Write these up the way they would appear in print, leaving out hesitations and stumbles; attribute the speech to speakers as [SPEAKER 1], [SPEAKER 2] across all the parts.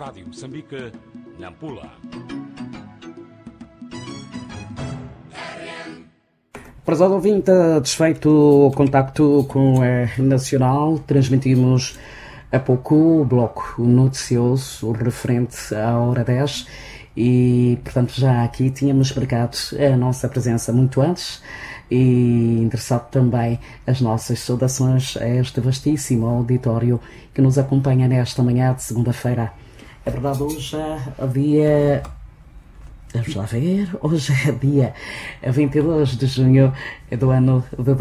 [SPEAKER 1] Rádio Moçambique, Nampula.
[SPEAKER 2] Prezado ouvinte, desfeito o contacto com a Nacional, transmitimos há pouco o bloco noticioso referente à hora 10 e, portanto, já aqui tínhamos marcado a nossa presença muito antes e interessado também as nossas saudações a este vastíssimo auditório que nos acompanha nesta manhã de segunda-feira. É verdade, hoje é dia... Vamos lá ver, hoje é dia 22 de junho do ano de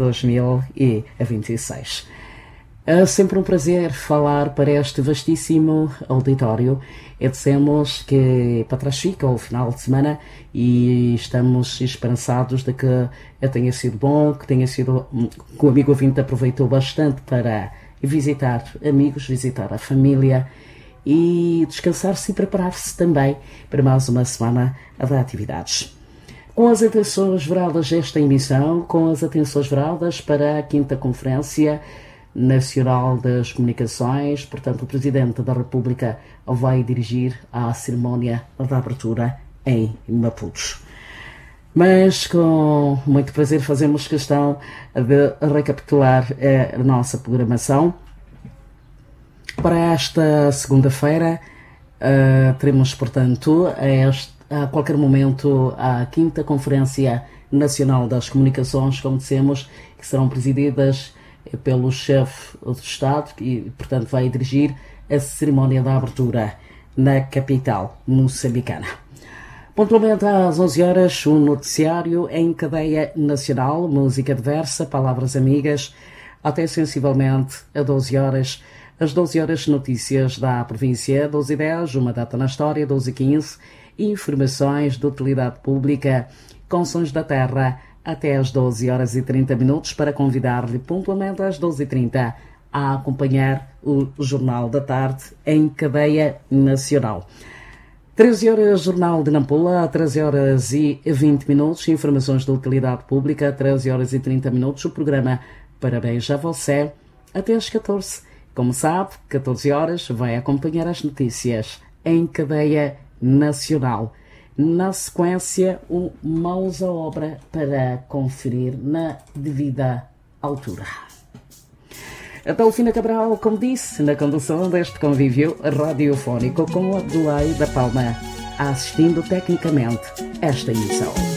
[SPEAKER 2] 2026. É sempre um prazer falar para este vastíssimo auditório. E dissemos que para trás fica o final de semana e estamos esperançados de que tenha sido bom, que o amigo ouvinte aproveitou bastante para visitar amigos, visitar a família e descansar-se e preparar-se também para mais uma semana de atividades. Com as atenções veradas esta emissão, com as atenções veradas para a 5ª Conferência Nacional das Comunicações, portanto o Presidente da República vai dirigir a cerimónia da abertura em Maputo. Mas com muito prazer fazemos questão de recapitular a nossa programação. Para esta segunda-feira teremos, portanto, a qualquer momento a 5ª Conferência Nacional das Comunicações, como dissemos, que serão presididas pelo chefe do Estado e, portanto, vai dirigir a cerimónia da abertura na capital moçambicana. Pontualmente às 11 horas, um noticiário em cadeia nacional, música diversa, palavras amigas, até sensivelmente a 12 horas. Às 12 horas, notícias da província, 12h10, uma data na história, 12h15, informações de utilidade pública, com sons da terra, até às 12h30, para convidar-lhe pontualmente às 12h30 a acompanhar o Jornal da Tarde em cadeia nacional. 13 horas, Jornal de Nampula, 13h20, informações de utilidade pública, 13h30, o programa Parabéns a Você, até às 14h. Como sabe, 14 horas vai acompanhar as notícias em cadeia nacional. Na sequência, mãos à obra para conferir na devida altura. Até o Fina Cabral, como disse, na condução deste convívio radiofónico com o Abdoulaye da Palma, assistindo tecnicamente esta emissão.